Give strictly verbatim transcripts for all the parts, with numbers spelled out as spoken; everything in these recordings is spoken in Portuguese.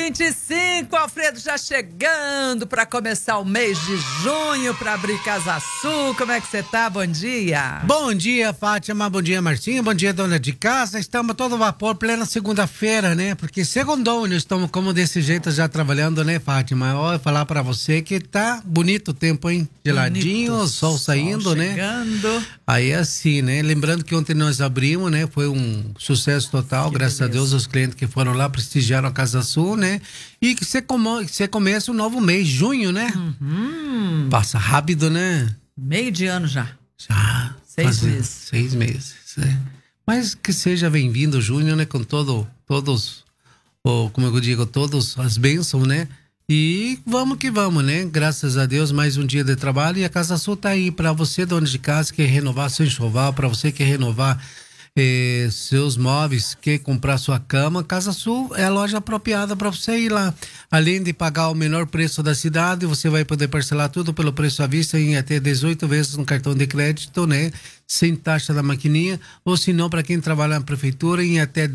vinte e cinco, Alfredo já chegando para começar o mês de junho para abrir Casa Sul. Como é que você tá? Bom dia. Bom dia, Fátima. Bom dia, Marcinha. Bom dia, dona de casa. Estamos a todo vapor, plena segunda-feira, né? Porque segundou, nós estamos como desse jeito já trabalhando, né, Fátima? Eu vou falar para você que tá bonito o tempo, hein? Geladinho, bonito, sol saindo, sol né? Chegando. Aí assim, né? Lembrando que ontem nós abrimos, né? Foi um sucesso total, que graças beleza. a Deus, os clientes que foram lá prestigiaram a Casa Sul, né? E que você, como, você começa um novo mês, junho, né? Uhum. Passa rápido, né? Meio de ano já. Já. Seis fazer, meses. Seis meses, né? Mas que seja bem-vindo junho, né? Com todo, todos, ou, como eu digo, todas as bênçãos, né? E vamos que vamos, né? Graças a Deus, mais um dia de trabalho. E a Casa Sul tá aí para você, dono de casa, que quer renovar seu enxoval, para você que quer renovar eh, seus móveis, quer comprar sua cama. Casa Sul é a loja apropriada para você ir lá. Além de pagar o menor preço da cidade, você vai poder parcelar tudo pelo preço à vista em até dezoito vezes no cartão de crédito, né? Sem taxa da maquininha, ou se não, para quem trabalha na prefeitura, em até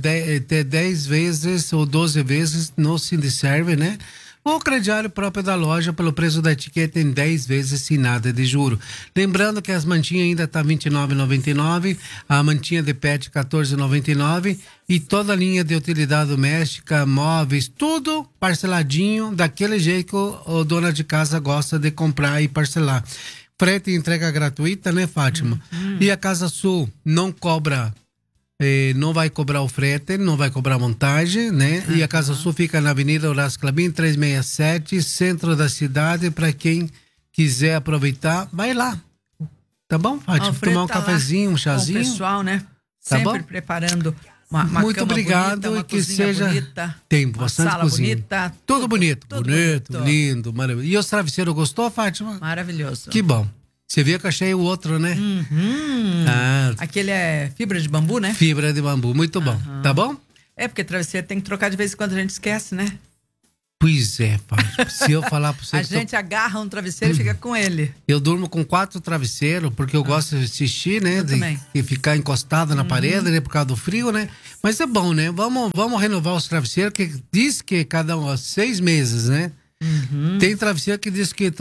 dez vezes ou doze vezes no Sindiserve, né? O crediário próprio da loja pelo preço da etiqueta em dez vezes sem nada de juro. Lembrando que as mantinhas ainda tá vinte e nove reais e noventa e nove centavos, a mantinha de pet quatorze reais e noventa e nove centavos e toda a linha de utilidade doméstica, móveis, tudo parceladinho, daquele jeito que o, o dona de casa gosta de comprar e parcelar. Frete e entrega gratuita, né, Fátima? Uhum. E a Casa Sul não cobra Eh, não vai cobrar o frete, não vai cobrar montagem, né? Uhum. E a Casa Sul fica na Avenida Horácio Clabin, trezentos e sessenta e sete, centro da cidade. Para quem quiser aproveitar, vai lá. Tá bom, Fátima? Tomar um tá cafezinho, um chazinho. Com o pessoal, né? Tá Sempre bom? preparando uma, uma Muito cama obrigado bonita, uma e que cozinha seja bonita, tem uma bastante sala cozinha. bonita, tudo, tudo bonito, tudo bonito, bonito, lindo, maravilhoso. E os travesseiros gostou, Fátima? Maravilhoso. Que bom. Você viu que eu achei o outro, né? Uhum. Ah, aquele é fibra de bambu, né? Fibra de bambu, muito bom. Uhum. Tá bom? É, porque travesseiro tem que trocar de vez em quando, a gente esquece, né? Pois é, Fátima. Se eu falar pra você... a gente tô... agarra um travesseiro e fica com ele. Eu durmo com quatro travesseiros, porque eu ah. gosto de assistir, né? Eu de, também. de ficar encostado na uhum. parede, né? Por causa do frio, né? Mas é bom, né? Vamos, vamos renovar os travesseiros, que diz que cada um, seis meses, né? Uhum. Tem travesseiro que diz que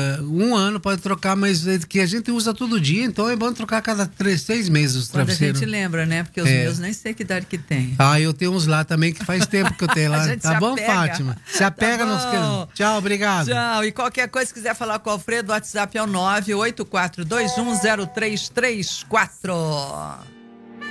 um ano pode trocar, mas que a gente usa todo dia, então é bom trocar a cada três, seis meses os travesseiros. Quando a gente lembra, né? Porque os é. meus nem sei que idade que tem. Ah, eu tenho uns lá também que faz tempo que eu tenho lá. Tá bom, apega. Fátima? Se apega tá nos que... Tchau, obrigado. Tchau. E qualquer coisa, se quiser falar com o Alfredo, o WhatsApp é o nove oito quatro dois um zero três três quatro.